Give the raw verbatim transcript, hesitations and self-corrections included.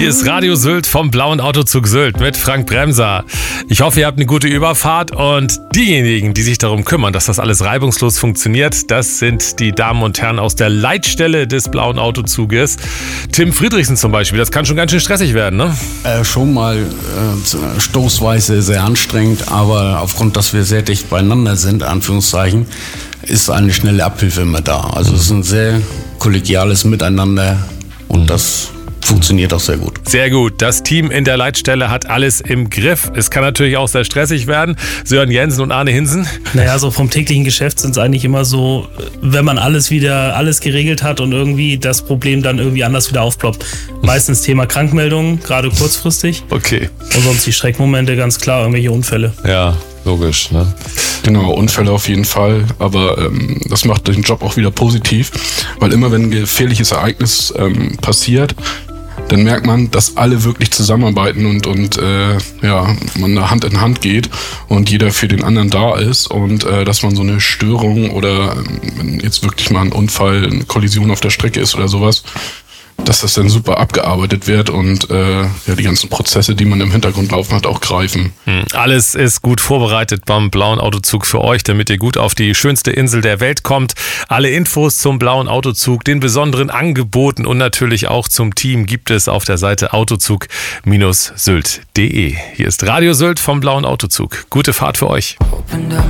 Hier ist Radio Sylt vom Blauen Autozug Sylt mit Frank Bremser. Ich hoffe, ihr habt eine gute Überfahrt und diejenigen, die sich darum kümmern, dass das alles reibungslos funktioniert, das sind die Damen und Herren aus der Leitstelle des Blauen Autozuges. Tim Friedrichsen zum Beispiel, das kann schon ganz schön stressig werden, ne? Äh, schon mal äh, stoßweise sehr anstrengend, aber aufgrund, dass wir sehr dicht beieinander sind, Anführungszeichen, ist eine schnelle Abhilfe immer da. Also es ist ein sehr kollegiales Miteinander und das funktioniert auch sehr gut. Sehr gut. Das Team in der Leitstelle hat alles im Griff. Es kann natürlich auch sehr stressig werden. Sören Jensen und Arne Hinsen. Naja, so vom täglichen Geschäft sind es eigentlich immer so, wenn man alles wieder, alles geregelt hat und irgendwie das Problem dann irgendwie anders wieder aufploppt. Meistens Thema Krankmeldungen, gerade kurzfristig. Okay. Und sonst die Schreckmomente, ganz klar, irgendwelche Unfälle. Ja, logisch, ne? Genau, Unfälle auf jeden Fall, aber ähm, das macht den Job auch wieder positiv, weil immer wenn ein gefährliches Ereignis ähm, passiert, dann merkt man, dass alle wirklich zusammenarbeiten und, und äh, ja, man da Hand in Hand geht und jeder für den anderen da ist und äh, dass man so eine Störung oder wenn jetzt wirklich mal ein Unfall, eine Kollision auf der Strecke ist oder sowas, dass das dann super abgearbeitet wird und äh, ja, die ganzen Prozesse, die man im Hintergrund laufen hat, auch greifen. Alles ist gut vorbereitet beim Blauen Autozug für euch, damit ihr gut auf die schönste Insel der Welt kommt. Alle Infos zum Blauen Autozug, den besonderen Angeboten und natürlich auch zum Team gibt es auf der Seite autozug Bindestrich sylt punkt de. Hier ist Radio Sylt vom Blauen Autozug. Gute Fahrt für euch.